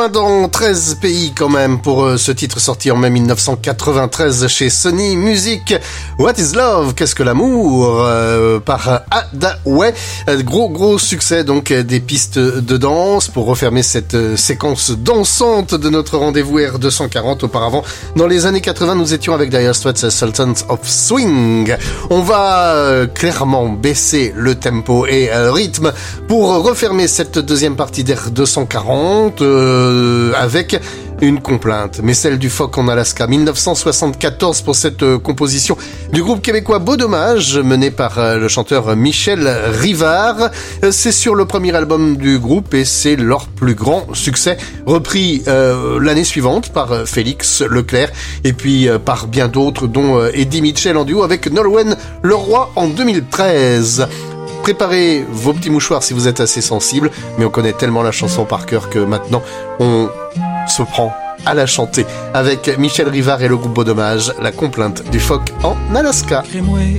Dans 13 pays quand même pour ce titre sorti en mai 1993 chez Sony Music. What is Love? Qu'est-ce que l'amour? Par Ada Way. Gros succès donc des pistes de danse pour refermer cette séquence dansante de notre rendez-vous R240. Auparavant, dans les années 80, nous étions avec Dire Straits Sultans of Swing. On va clairement baisser le tempo et le rythme pour refermer cette deuxième partie d'R240 avec une complainte, mais celle du phoque en Alaska. 1974 pour cette composition du groupe québécois Beau Dommage, mené par le chanteur Michel Rivard. C'est sur le premier album du groupe et c'est leur plus grand succès, repris l'année suivante par Félix Leclerc et puis par bien d'autres, dont Eddie Mitchell en duo avec Nolwenn Leroy en 2013. Préparez vos petits mouchoirs si vous êtes assez sensible, mais on connaît tellement la chanson par cœur que maintenant on se prend à la chanter avec Michel Rivard et le groupe Beau Dommage, la complainte du phoque en Alaska.